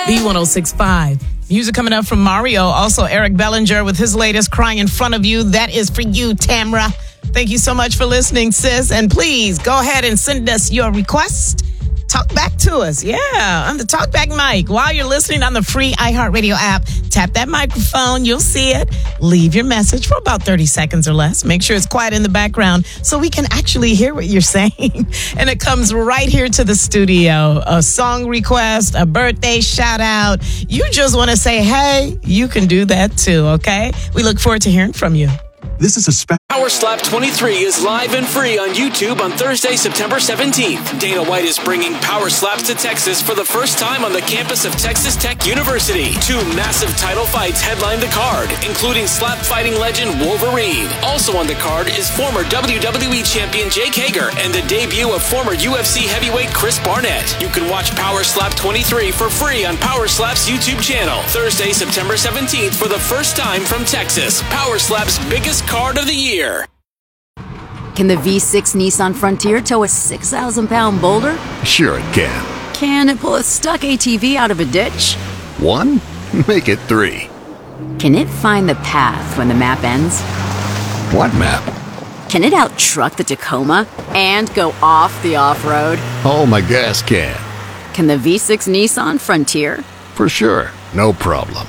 B1065. Music coming up from Mario. Also, Eric Bellinger with his latest, Crying in Front of You. That is for you, Tamra. Thank you so much for listening, sis. And please go ahead and send us your request. Talk back to us. Yeah, on the Talkback mic. While you're listening on the free iHeartRadio app, tap that microphone. You'll see it. Leave your message for about 30 seconds or less. Make sure it's quiet in the background so we can actually hear what you're saying. And it comes right here to the studio. A song request, a birthday shout out. You just want to say, hey, you can do that too, okay? We look forward to hearing from you. This is a special. Power Slap 23 is live and free on YouTube on Thursday, September 17th. Dana White is bringing Power Slaps to Texas for the first time on the campus of Texas Tech University. 2 massive title fights headline the card, including slap fighting legend Wolverine. Also on the card is former WWE champion Jake Hager and the debut of former UFC heavyweight Chris Barnett. You can watch Power Slap 23 for free on Power Slap's YouTube channel. Thursday, September 17th for the first time from Texas. Power Slap's biggest card of the year. Can the V6 Nissan Frontier tow a 6,000-pound boulder? Sure it can. Can it pull a stuck ATV out of a ditch? 1? Make it 3. Can it find the path when the map ends? What map? Can it out-truck the Tacoma and go off the off-road? Oh, my gas can. Can the V6 Nissan Frontier? For sure. No problem.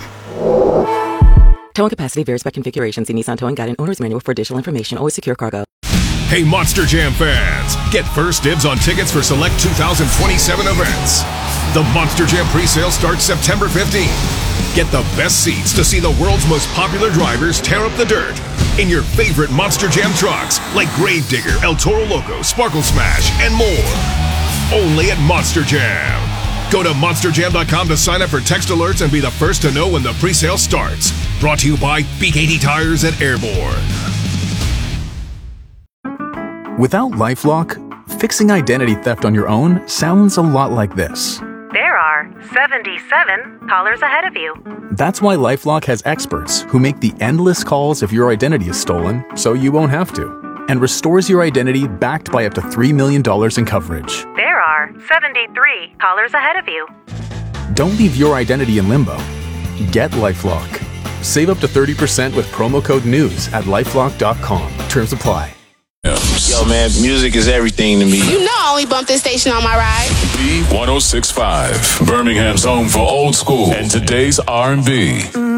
Towing capacity varies by configuration. See Nissan Towing Guide and Owner's Manual for additional information. Always secure cargo. Hey, Monster Jam fans! Get first dibs on tickets for select 2027 events. The Monster Jam presale starts September 15th. Get the best seats to see the world's most popular drivers tear up the dirt in your favorite Monster Jam trucks like Gravedigger, El Toro Loco, Sparkle Smash, and more. Only at Monster Jam. Go to monsterjam.com to sign up for text alerts and be the first to know when the presale starts. Brought to you by BKT Tires and Airborne. Without LifeLock, fixing identity theft on your own sounds a lot like this. There are 77 callers ahead of you. That's why LifeLock has experts who make the endless calls if your identity is stolen, so you won't have to, and restores your identity backed by up to $3 million in coverage. There are 73 callers ahead of you. Don't leave your identity in limbo. Get LifeLock. Save up to 30% with promo code NEWS at LifeLock.com. Terms apply. Yo, man, music is everything to me. You know I only bump this station on my ride. B1065, Birmingham's home for old school and today's R&B.